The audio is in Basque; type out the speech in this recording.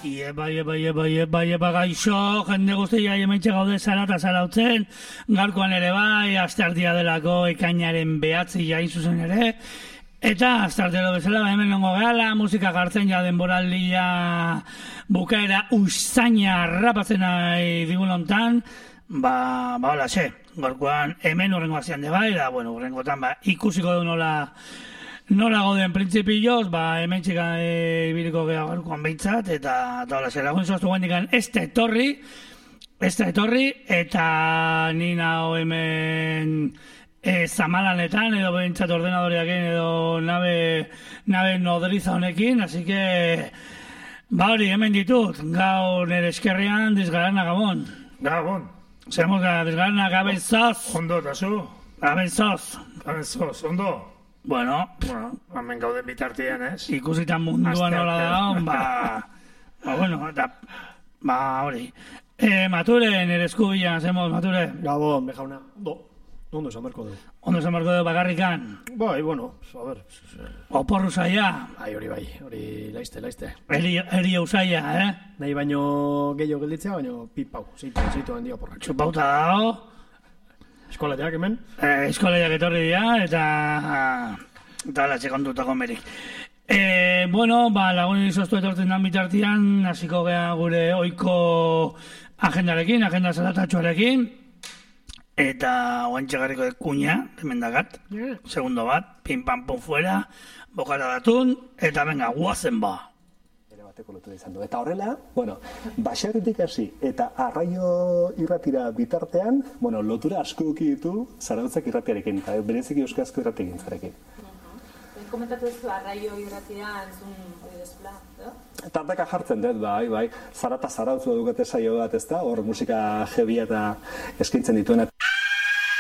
Eba gaixo, jende guztia hementxe gaude zara eta zarautzen, gaurkoan ere bai, asteartea delako ekainaren 9 jain zuzen ere, eta astartero bezala hemen longo gehala, musika gartzen ja denboraldia bukaera usaina harrapatzen nahi digun hontan, hola xe, gaurkoan hemen urrengo azian de bai, da, bueno, urrengotan ikusiko du nola gauden printzipioz, hemen txika ibiliko geha gaurkoan behintzat, eta hola xe, lagun zoztu guendikan ez da etorri, eta nina hemen zamalanetan, edo behintzat ordenadoreakin, edo nabe nodriza honekin, así que, hori, hemen ditut, gaur nire eskerrian dizgarana Gabon. Gabon. Zeramos dizgarana gabenzoz. Ondo, tasu. Gabenzoz, ondo. Bueno, hemen gauden bitartien, ez? Ikusitan munduan nola da, bueno, eta, hori. Mature, nire eskubilan, zemos, Mature. Gabon, bejauna. Ondo esan barko du. Ondo esan barko du bakarrikan. Bai, bueno, a ver. Oporru zaila. Hori laiste. Eri usaila, Nahi baino gehiago gelditzea, baino pipau, zeitu handia oporrak. Txupauta dago. Eskolatiak hemen? Eskolatiak etorri dira, eta la txekondutako merik. Bueno, lagun izoztu etortzen dan bitartian, hasiko gea gure oiko agendarekin, agenda zaratatxoarekin, eta oantxe garriko de kuña, hemen dakat, segundo bat, pim pam pum fuera, bokara datun, eta venga, guazen ba. Bateko lotura izan du. Eta horrela, baserritik hasi eta Arraio irratira bitartean, lotura asko duki ditu Zarautzak irratiarekin, eta bereziki euskarazko irratiekin zarekin. Komentatu ez Arraio irratia entzun hori dezula, edo? Tartaka jartzen dut, bai. Zarata Zarautzu dukate saio bat, ezta? Hor musika jebia eta eskaintzen dituena.